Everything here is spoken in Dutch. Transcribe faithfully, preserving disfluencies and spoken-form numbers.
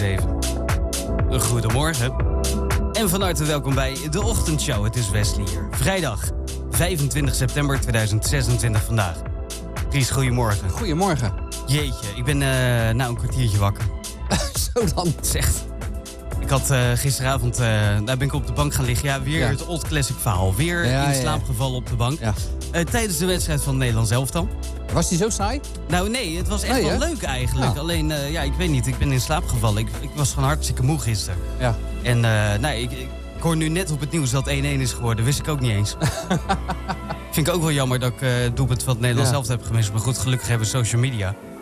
zeven. Goedemorgen. En van harte welkom bij de Ochtendshow. Het is Wesley hier. Vrijdag, vijfentwintig september tweeduizend zesentwintig vandaag. Dries, goedemorgen. Goedemorgen. Jeetje, ik ben uh, nou een kwartiertje wakker. Zo dan. Het is echt... Ik had uh, gisteravond, uh, daar ben ik op de bank gaan liggen. Ja, weer ja. het old classic verhaal. Weer ja, in slaap gevallen op de bank. Ja. Uh, tijdens de wedstrijd van het Nederlands elftal. Was die zo saai? Nou nee, het was echt nee, wel hè? leuk eigenlijk. Ja. Alleen, uh, ja, ik weet niet, ik ben in slaap gevallen. Ik, ik was gewoon hartstikke moe gisteren. Ja. En uh, nee, ik, ik hoor nu net op het nieuws dat één-één is geworden. Wist ik ook niet eens. Vind ik ook wel jammer dat ik uh, het doelpunt van het Nederlands ja. elftal heb gemist. Maar goed, gelukkig hebben we social media.